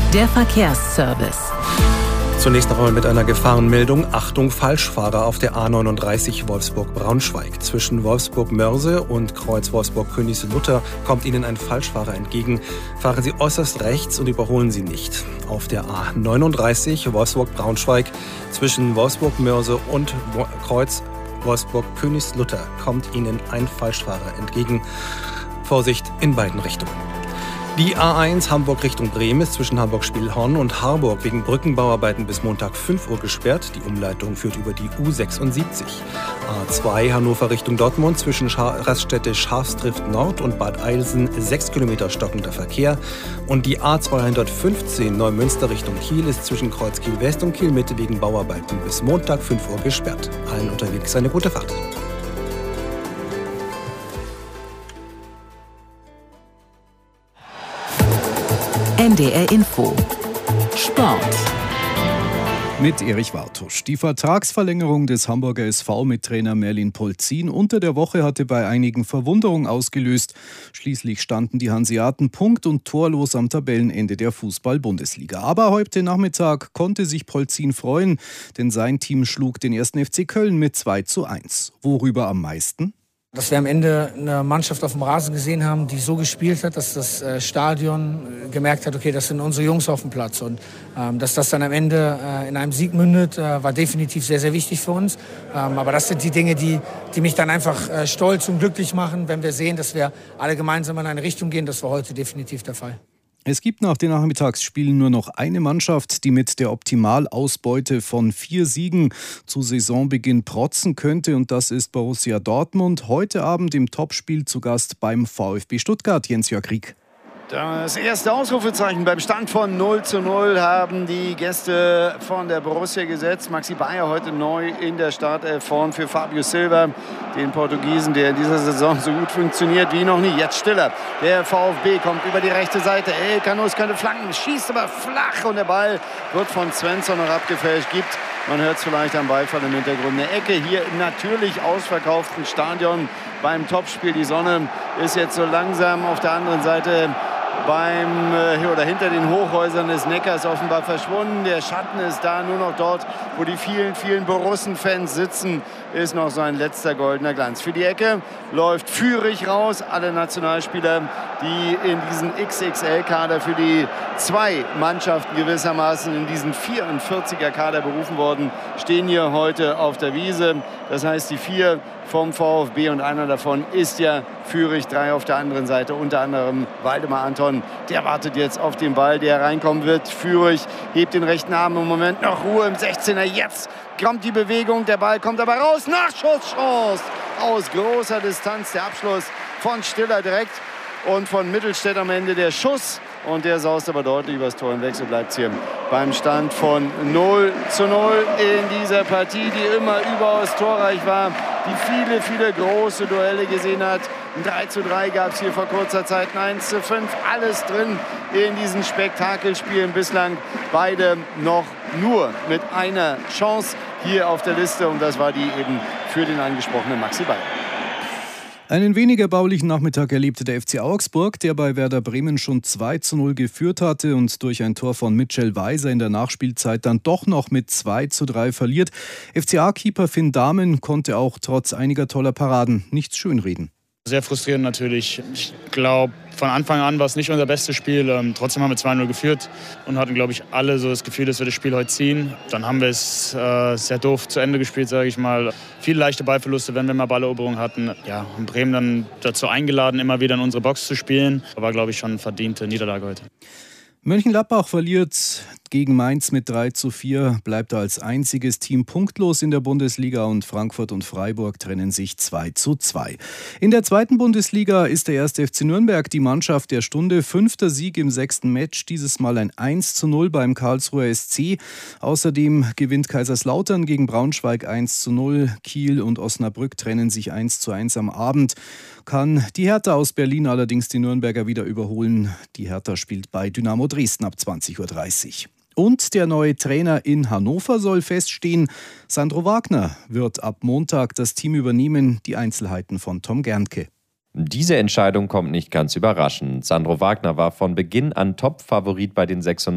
Der Verkehrsservice. Zunächst noch einmal mit einer Gefahrenmeldung. Achtung, Falschfahrer auf der A39 Wolfsburg-Braunschweig. Zwischen Wolfsburg-Mörse und Kreuz Wolfsburg-Königslutter kommt Ihnen ein Falschfahrer entgegen. Fahren Sie äußerst rechts und überholen Sie nicht. Auf der A39 Wolfsburg-Braunschweig zwischen Wolfsburg-Mörse und Kreuz Wolfsburg-Königslutter kommt Ihnen ein Falschfahrer entgegen. Vorsicht in beiden Richtungen. Die A1 Hamburg Richtung Bremen ist zwischen Hamburg-Spielhorn und Harburg wegen Brückenbauarbeiten bis Montag 5 Uhr gesperrt. Die Umleitung führt über die U76. A2 Hannover Richtung Dortmund zwischen Raststätte Schafstrift Nord und Bad Eilsen 6 Kilometer stockender Verkehr. Und die A215 Neumünster Richtung Kiel ist zwischen Kreuz Kiel West und Kiel Mitte wegen Bauarbeiten bis Montag 5 Uhr gesperrt. Allen unterwegs eine gute Fahrt. NDR Info. Sport. Mit Erich Wartusch. Die Vertragsverlängerung des Hamburger SV mit Trainer Merlin Polzin unter der Woche hatte bei einigen Verwunderung ausgelöst. Schließlich standen die Hanseaten punkt- und torlos am Tabellenende der Fußball-Bundesliga. Aber heute Nachmittag konnte sich Polzin freuen, denn sein Team schlug den 1. FC Köln mit 2:1. Worüber am meisten? Dass wir am Ende eine Mannschaft auf dem Rasen gesehen haben, die so gespielt hat, dass das Stadion gemerkt hat, okay, das sind unsere Jungs auf dem Platz. Und dass das dann am Ende in einem Sieg mündet, war definitiv sehr, sehr wichtig für uns. Aber das sind die Dinge, die mich dann einfach stolz und glücklich machen, wenn wir sehen, dass wir alle gemeinsam in eine Richtung gehen. Das war heute definitiv der Fall. Es gibt nach den Nachmittagsspielen nur noch eine Mannschaft, die mit der Optimalausbeute von 4 Siegen zu Saisonbeginn protzen könnte, und das ist Borussia Dortmund. Heute Abend im Topspiel zu Gast beim VfB Stuttgart. Jens-Jörg Rieck. Das erste Ausrufezeichen beim Stand von 0:0 haben die Gäste von der Borussia gesetzt. Maxi Bayer heute neu in der Startelf vorn für Fabio Silva, den Portugiesen, der in dieser Saison so gut funktioniert wie noch nie. Jetzt Stiller. Der VfB kommt über die rechte Seite. El Canus könnte flanken, schießt aber flach und der Ball wird von Svensson noch abgefälscht. Man hört es vielleicht am Beifall im Hintergrund. Eine Ecke hier im natürlich ausverkauften Stadion beim Topspiel. Die Sonne ist jetzt so langsam auf der anderen Seite hinter den Hochhäusern des Neckars offenbar verschwunden. Der Schatten ist da, nur noch dort, wo die vielen, vielen Borussen-Fans sitzen, ist noch so ein letzter goldener Glanz. Für die Ecke läuft Führig raus. Alle Nationalspieler, die in diesen XXL-Kader für die 2 Mannschaften gewissermaßen in diesen 44er-Kader berufen worden, stehen hier heute auf der Wiese. Das heißt, die 4 vom VfB und einer davon ist ja Führig, 3 auf der anderen Seite, unter anderem Waldemar Anton. Der wartet jetzt auf den Ball, der reinkommen wird. Führig hebt den rechten Arm, im Moment noch Ruhe im 16er. Jetzt kommt die Bewegung, der Ball kommt aber raus. Nachschusschance aus großer Distanz. Der Abschluss von Stiller direkt und von Mittelstädt am Ende der Schuss. Und der saust aber deutlich übers Tor hinweg. So bleibt es hier beim Stand von 0:0 in dieser Partie, die immer überaus torreich war, die viele, viele große Duelle gesehen hat. Ein 3:3 gab es hier vor kurzer Zeit, ein 1:5. Alles drin in diesen Spektakelspielen bislang. Beide noch nur mit einer Chance hier auf der Liste. Und das war die eben für den angesprochenen Maxi Bayer. Einen weniger baulichen Nachmittag erlebte der FC Augsburg, der bei Werder Bremen schon 2:0 geführt hatte und durch ein Tor von Mitchell Weiser in der Nachspielzeit dann doch noch mit 2:3 verliert. FCA-Keeper Finn Dahmen konnte auch trotz einiger toller Paraden nichts schönreden. Sehr frustrierend natürlich. Ich glaube, von Anfang an war es nicht unser bestes Spiel. Trotzdem haben wir 2:0 geführt und hatten, glaube ich, alle so das Gefühl, dass wir das Spiel heute ziehen. Dann haben wir es sehr doof zu Ende gespielt, sage ich mal. Viele leichte Ballverluste, wenn wir mal Balleroberung hatten. Ja, und Bremen dann dazu eingeladen, immer wieder in unsere Box zu spielen. War, glaube ich, schon eine verdiente Niederlage heute. Mönchengladbach verliert gegen Mainz mit 3:4, bleibt als einziges Team punktlos in der Bundesliga und Frankfurt und Freiburg trennen sich 2:2. In der zweiten Bundesliga ist der 1. FC Nürnberg die Mannschaft der Stunde. 5. Sieg im 6. Match, dieses Mal ein 1:0 beim Karlsruher SC. Außerdem gewinnt Kaiserslautern gegen Braunschweig 1:0. Kiel und Osnabrück trennen sich 1:1 am Abend. Kann die Hertha aus Berlin allerdings die Nürnberger wieder überholen. Die Hertha spielt bei Dynamo Dresden ab 20:30 Uhr. Und der neue Trainer in Hannover soll feststehen. Sandro Wagner wird ab Montag das Team übernehmen. Die Einzelheiten von Tom Gerntke. Diese Entscheidung kommt nicht ganz überraschend. Sandro Wagner war von Beginn an Top-Favorit bei den 96